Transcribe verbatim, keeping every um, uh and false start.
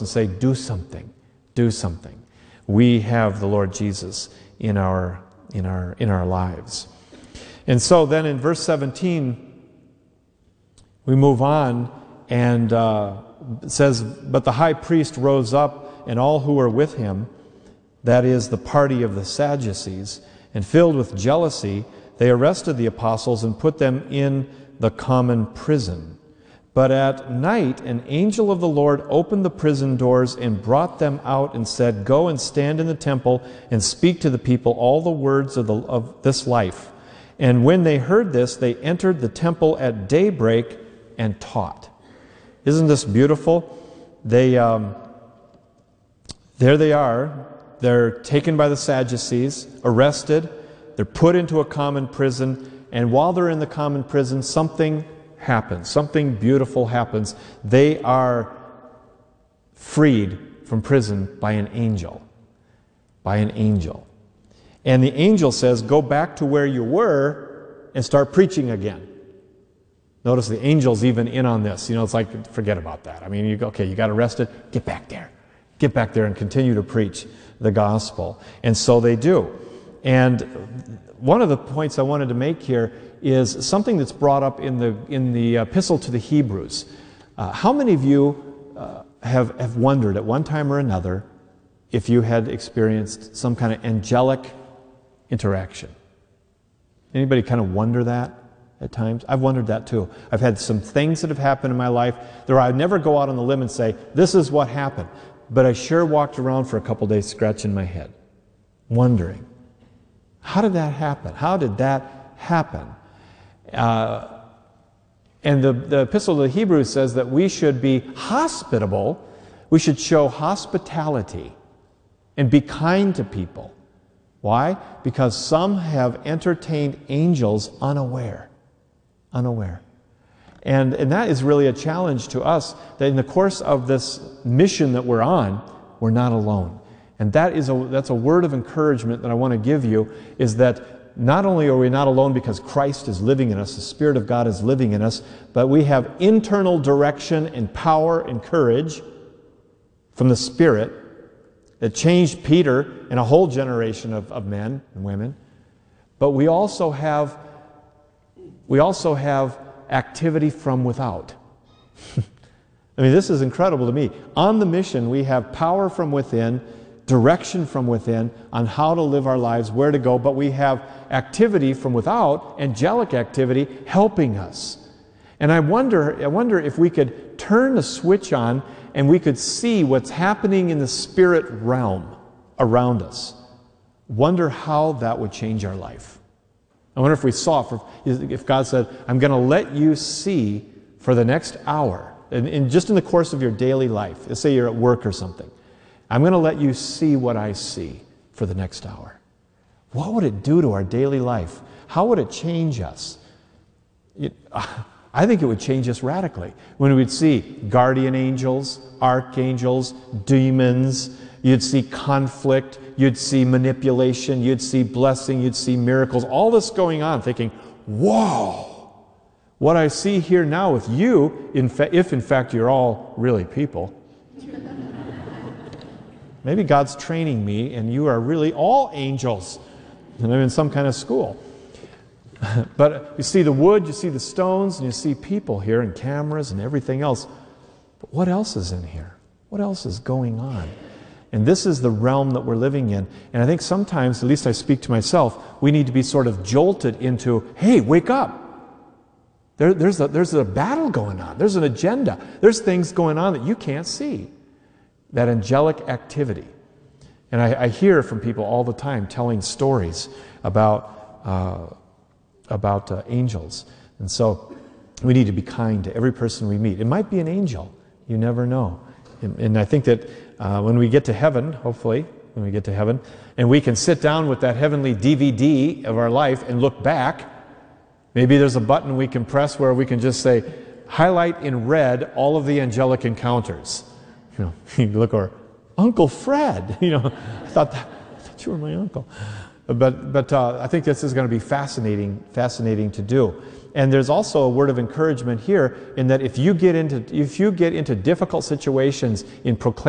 and say, do something, do something. We have the Lord Jesus in our, in our, in our lives. And so then in verse seventeen, we move on, and uh, it says, but the high priest rose up, and all who were with him, that is, the party of the Sadducees, and filled with jealousy, they arrested the apostles and put them in the common prison. But at night an angel of the Lord opened the prison doors and brought them out and said, go and stand in the temple and speak to the people all the words of, the, of this life. And when they heard this, they entered the temple at daybreak and taught. Isn't this beautiful? They, um, there they are. They're taken by the Sadducees, arrested. They're put into a common prison. And while they're in the common prison, something happens. Something beautiful happens. They are freed from prison by an angel. By an angel. And the angel says, go back to where you were and start preaching again. Notice the angel's even in on this. You know, it's like, forget about that. I mean, you go, okay, you got arrested, get back there. Get back there and continue to preach the gospel. And so they do. And one of the points I wanted to make here is something that's brought up in the in the epistle to the Hebrews. Uh, how many of you uh, have, have wondered at one time or another if you had experienced some kind of angelic interaction? Anybody kind of wonder that at times? I've wondered that too. I've had some things that have happened in my life that I'd never go out on the limb and say, this is what happened. But I sure walked around for a couple days scratching my head, wondering, how did that happen? How did that happen? Uh, and the, the Epistle to the Hebrews says that we should be hospitable, we should show hospitality and be kind to people. Why? Because some have entertained angels unaware. Unaware. And, and that is really a challenge to us, that in the course of this mission that we're on, we're not alone. And that is a, that's a word of encouragement that I want to give you, is that not only are we not alone because Christ is living in us, the Spirit of God is living in us, but we have internal direction and power and courage from the Spirit that changed Peter and a whole generation of, of men and women. But we also have, we also have activity from without. I mean, this is incredible to me. On the mission, we have power from within, direction from within on how to live our lives, where to go, but we have activity from without, angelic activity, helping us. And I wonder, I wonder if we could turn the switch on and we could see what's happening in the spirit realm around us. Wonder how that would change our life. I wonder if we saw, if God said, I'm going to let you see for the next hour, and, and just in the course of your daily life, let's say you're at work or something, I'm going to let you see what I see for the next hour. What would it do to our daily life? How would it change us? It, I think it would change us radically. When we'd see guardian angels, archangels, demons, you'd see conflict, you'd see manipulation, you'd see blessing, you'd see miracles, all this going on, thinking, whoa, what I see here now with you, in fa- if in fact you're all really people, maybe God's training me and you are really all angels, and I'm in some kind of school. But you see the wood, you see the stones, and you see people here and cameras and everything else. But what else is in here? What else is going on? And this is the realm that we're living in. And I think sometimes, at least I speak to myself, we need to be sort of jolted into, hey, wake up. There, there's, a, there's a battle going on. There's an agenda. There's things going on that you can't see. That angelic activity. And I, I hear from people all the time telling stories about, uh, about uh, angels. And so we need to be kind to every person we meet. It might be an angel. You never know. And, and I think that Uh, when we get to heaven, hopefully, when we get to heaven, and we can sit down with that heavenly D V D of our life and look back, maybe there's a button we can press where we can just say, highlight in red all of the angelic encounters. You know, you look over, Uncle Fred, you know, I thought, that, I thought you were my uncle. But, but uh, I think this is going to be fascinating, fascinating to do. And there's also a word of encouragement here in that if you get into, if you get into difficult situations in proclaiming